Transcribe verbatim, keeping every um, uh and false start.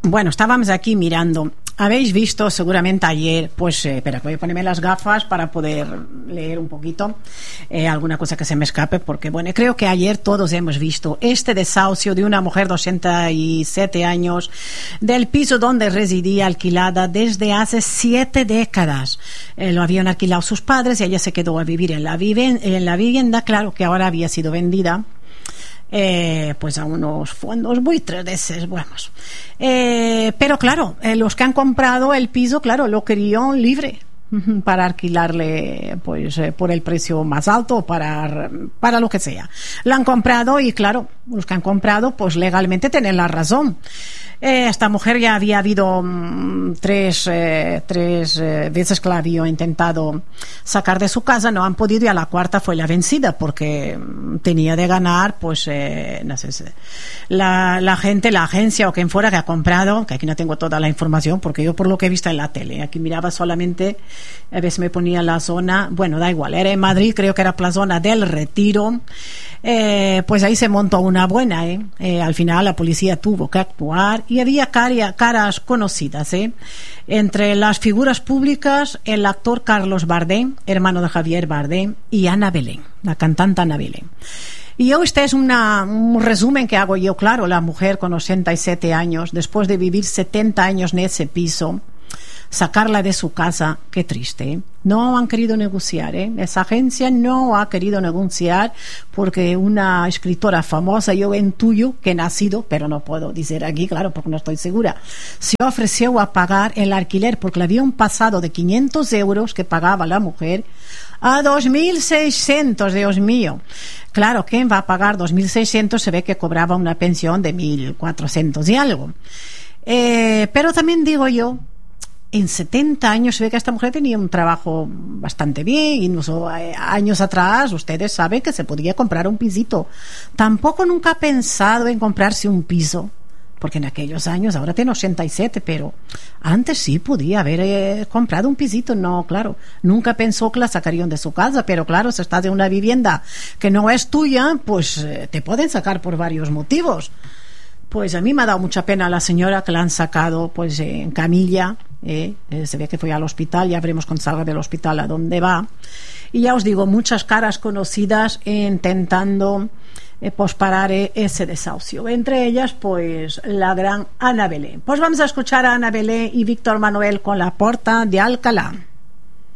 Bueno, estábamos aquí mirando. Habéis visto seguramente ayer, pues, eh, espera, voy a ponerme las gafas para poder leer un poquito eh, alguna cosa que se me escape, porque, bueno, creo que ayer todos hemos visto este desahucio de una mujer de ochenta y siete años del piso donde residía alquilada desde hace siete décadas. Eh, lo habían alquilado sus padres y ella se quedó a vivir en la, viven- en la vivienda, claro que ahora había sido vendida. Eh, pues a unos fondos buitres de esos, buenos. Eh, pero claro, eh, los que han comprado el piso, claro, lo querían libre para alquilarle pues eh, por el precio más alto, para, para lo que sea. Lo han comprado y claro, los que han comprado pues legalmente tienen la razón. Eh, esta mujer ya había habido mm, tres, eh, tres eh, veces que la había intentado sacar de su casa, no han podido, y a la cuarta fue la vencida porque mm, tenía de ganar, pues eh, no sé, la, la gente, la agencia o quien fuera que ha comprado, que aquí no tengo toda la información porque yo por lo que he visto en la tele, aquí miraba solamente, a veces me ponía la zona, bueno, da igual, era en Madrid, creo que era la zona del Retiro. Eh, pues ahí se montó una buena, ¿eh? Eh, al final la policía tuvo que actuar y había caria, caras conocidas, ¿eh? Entre las figuras públicas, el actor Carlos Bardem, hermano de Javier Bardem, y Ana Belén, la cantante Ana Belén. Y yo, este es una, un resumen que hago yo, claro, la mujer con ochenta y siete años, después de vivir setenta años en ese piso, sacarla de su casa, qué triste, ¿eh? No han querido negociar, ¿eh? Esa agencia no ha querido negociar porque una escritora famosa, yo intuyo que ha nacido, pero no puedo decir aquí, claro, porque no estoy segura, se ofreció a pagar el alquiler porque le había un pasado de quinientos euros que pagaba la mujer a dos mil seiscientos, Dios mío. Claro, ¿quién va a pagar dos mil seiscientos? Se ve que cobraba una pensión de mil cuatrocientos y algo. Eh, pero también digo yo, en setenta años se ve que esta mujer tenía un trabajo bastante bien, incluso años atrás ustedes saben que se podía comprar un pisito. Tampoco nunca ha pensado en comprarse un piso, porque en aquellos años, ahora tiene ochenta y siete, pero antes sí podía haber eh, comprado un pisito. No, claro, nunca pensó que la sacarían de su casa, pero claro, si estás en una vivienda que no es tuya, pues eh, te pueden sacar por varios motivos. Pues a mí me ha dado mucha pena la señora que la han sacado pues en camilla, eh, eh, se ve que fue al hospital, ya veremos cuando salga del hospital a dónde va, y ya os digo, muchas caras conocidas intentando eh, pues parar eh, ese desahucio, entre ellas pues la gran Ana Belén. Pues vamos a escuchar a Ana Belén y Víctor Manuel con La Porta de Alcalá.